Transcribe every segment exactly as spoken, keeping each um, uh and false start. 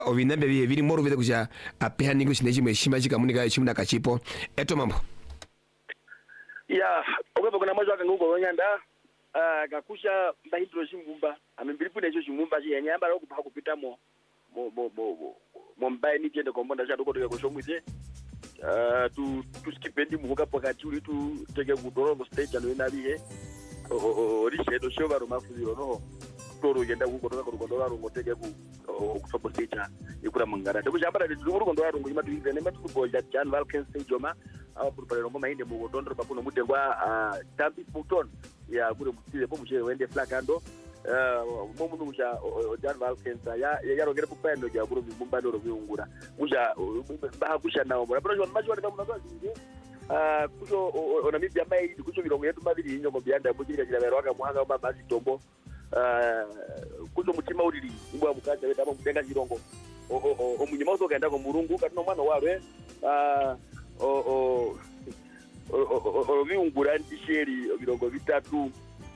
ovinambe vye vili moru vile kuja apeha ningu sineji mweshima chika munika chimuna kachipo eto mambo ya okepo kuna mwazo waka ngungo wanyanda uh, kakusha mbahindro shimbumba amembilipu na iso shimbumba chi yanyamba roko paha kupita mo mo mo mo mo mo mbaye ni tiende kombonda cha doko toke kushomuze uh, tu tu skipendi muhuka pakati uli tu teke kudoro mo stage anu inabihe o o o rishe do shoba ro mafuziro no toro yenda ku kotoka ku kondora ro ngoteke ku kusopo stage ikura mangara de kujamba de duru kondora ro ngima tu ivene matu ko ja Jan Valken stage oma awa purupare rongo mahinde mu dondro pakuno mutengwa tambi puton ya kure mutile po muje wende flakando mo mundu muja Jan Valken ya ya rogere pupendo ja kure bumba ro biungura muja ba kusha nawo mara pro maji wale kama nazo ah kujo ona mibya mai kujo birongo yetu mabiri nyongo byanda mujira kila bero waka muhanga ba basi tombo ah kujo mutima uriri ngwa mukaja weta ba mutenga jirongo o o o munyima zo kaenda ko murungu katino mwana warwe ah o o o o biungura ndisheri birongo bitatu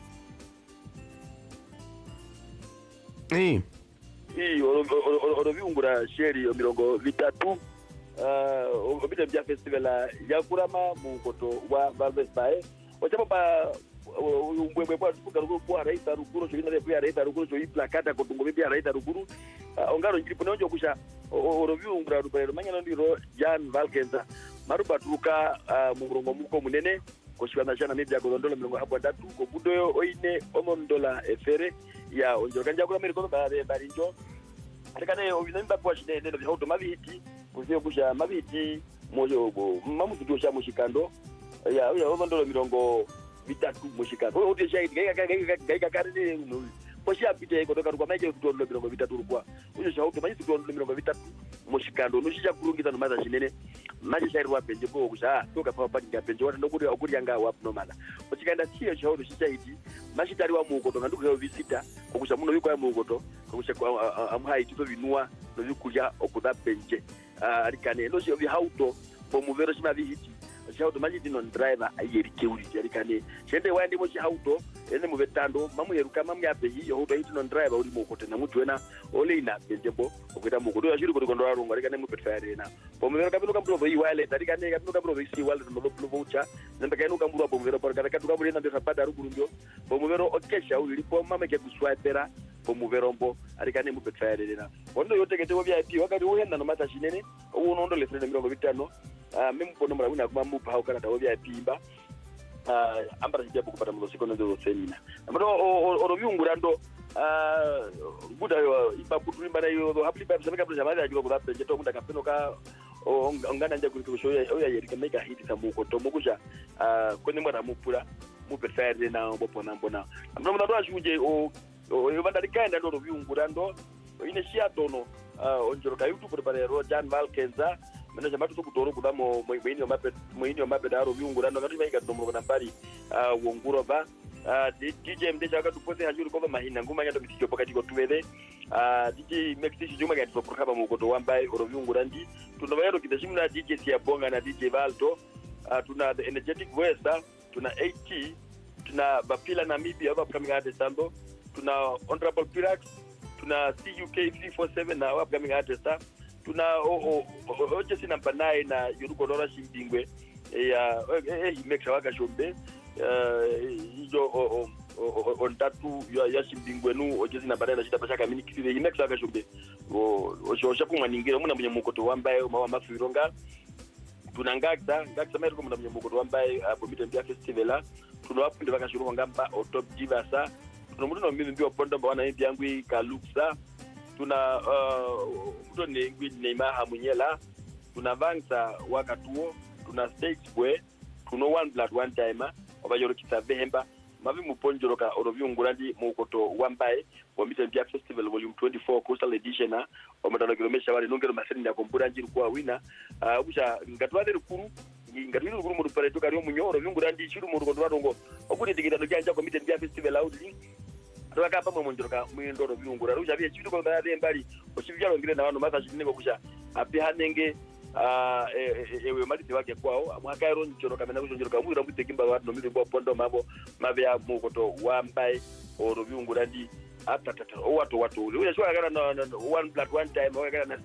eh eh o o biungura sheri birongo bitatu ah o bide bya festival ya kurama mu koto wa Valves Bay o chama pa umbwe kwa tuka rugo kwa raita ruguru cyo ina ya raita ruguru cyo iplakata ko tungo bya raita ruguru ongaro ngiri pononjo kusha o biungura rubero manyana ndiro Jan Valkenza maruba tuka murongo muko munene ko shwana jana media ko ndola mirongo hapo datu ko budo oine omondola efere ya onjoka njako ameriko ba bari njo atakane obinamba kwa shide ndio bya auto mabiti kuziyo kusha mabiti moyo mamu tudosha mushikando ya ya omondola mirongo bitatu mushikando o de shahidi gaika gaika karine no poshi apite ko toka kwa maje tudolo mirongo bitatu rukwa uyo shauto maji tudolo mirongo bitatu mushikando no shija kurungiza no maza shinene maji shahidi wa penje ko kusha toka pa pa ga penje wata ndokuri okuri yanga wa no mala mushikanda tiyo shauto shahidi maji tari wa mukoto nduko visita ko kusha muno yuko ya mukoto ko kusha kwa amhai tuto vinua no yukuja okuda penje alikane no shio vi hauto po muvero shima vihiti shauto maji dino driver ayeri keuri alikane shende wandi mo shauto ene mu betando mamu yeruka mamu yabe hiyo hoto hiti non driver uri mukote na mutu wena ole ina penjebo okwita mukoto ya shiri ko kondo arungo alikane mu betfare na po muvero kabino kambro vo iwale alikane kabino kambro vo isi wale no lo voucher nenda kanu kambro po muvero por kada katu kambro ina ndesa pada rugurunjo po muvero okesha uri po mama ke kuswapera po muvero mbo alikane mu betfare na ondo yote kete wo V I P wakati uhenda no mata shinene uno ndo le frene mirongo bitano ah mimi pono mara una kuma mu pa ukana ta wo V I P imba ah ambara jibu kupata muziko ndo semina amado oro biungurando ah buda yo iba budu imba yo hapli ba sabeka bya mali ajiko kula penje to munda kapeno ka ongana nje kuri kusho ya ya yerika mega hit samuko to mukusha ah kone mwana mupura mu perfect na bopona mbona amado mwana ashuje o yo bandalikaenda ndo biungurando ine shia dono onjoroka YouTube pale ro Jan Valkenza mena jamatu tukutoro kudamo mwini wa mape mwini wa mape daro biungurando kati maika domoro na mbali wonguro ba D J mdeja wakatupose hajuru kwa mahina nguma nyato mitijio pokati kwa tuwele D J Mexici juma gati kwa kwa mkoto wambaye oro biungurandi tunabayaro kitashimuna D J Siabonga na D J Valto tuna The Energetic West tuna A T tuna Bapila Namibia hapa upcoming artist ando tuna Honorable Pirax tuna C U K three forty-seven na upcoming artist tuna o o jesi namba nine na yuruko dora shimbingwe ya eh make waka shombe hizo o on tatu ya shimbingwe nu o jesi namba nine na shita pashaka mini kile make waka shombe o o shapu maningira muna mwenye mukoto wambaye mawa mafironga tuna ngakza ngakza mero muna mwenye mukoto wambaye hapo mitembe festival tuna wapu ndi waka shuru ngamba o top divasa tuna mutu no mimi ndio ponda bwana hivi yangu kaluksa tuna uh mtu ni Neymar Hamunyela tuna Vansa wakatuo tuna stage boy tuna one blood one timer obayoro kitabemba mavi muponjoro ka orovyungurandi mukoto wambaye wa Mitembia Festival volume twenty-four coastal edition na omadalo kilomesha wale nongero maseni ya kompura njiru kwa wina ubusha ngatwade rukuru ngatwide rukuru mu pare to kari omunyoro vyungurandi chiru mu rukondo warongo okuri digitalo kyanja kwa Mitembia Festival audi Rwaka pa mmonjoroka mwindoro byungura ruja bye chiruko baade mbali ochivyalo ngire na wano mata chineko kusha apihanenge ah ewe mali wake kwao amwaka ero njoroka mena kujonjoroka mwira mutekimba watu nomiri bo pondo mabo mabya mukoto wambaye oro byungura ndi atata watu watu unajua kana na one blood one time wakana